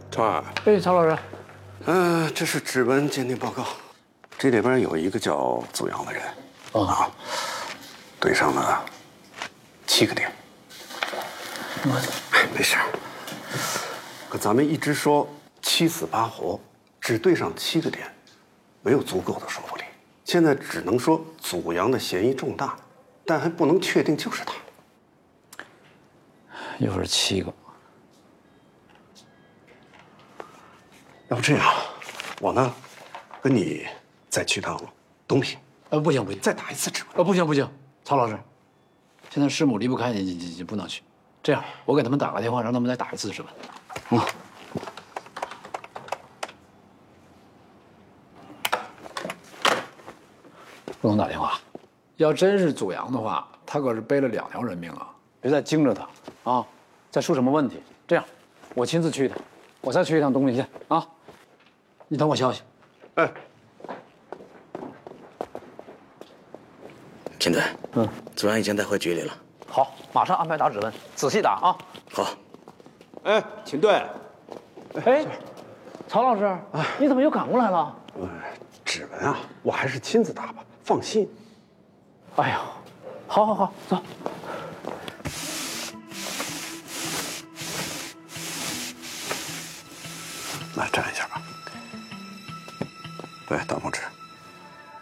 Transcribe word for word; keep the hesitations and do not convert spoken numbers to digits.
川， 哎，曹老师， 嗯、呃，这是指纹鉴定报告，这里边有一个叫祖阳的人， 哦、 啊，对上了七个点。 我， 哎，没事。可咱们一直说七死八活，只对上七个点，没有足够的说服力。现在只能说祖阳的嫌疑重大，但还不能确定就是他。 又是七个。 要不这样，我呢，跟你再去趟东平。 呃，不行不行， 再打一次指纹。 呃，不行不行，曹老师，现在师母离不开你，你你你不能去。这样，我给他们打个电话，让他们再打一次指纹。嗯。不能打电话，要真是祖阳的话，他可是背了两条人命啊！别再惊着他啊，再出什么问题。这样，我亲自去一趟，我再去一趟东平县啊。你等我消息。 哎。 秦队， 嗯， 祖阳已经带回局里了。 好，马上安排打指纹，仔细打啊。 好。 哎，秦队。 哎，曹老师，你怎么又赶过来了？ 呃，指纹啊，我还是亲自打吧，放心。 哎呦，好，好，好，走。 来站一下吧。对，大拇指。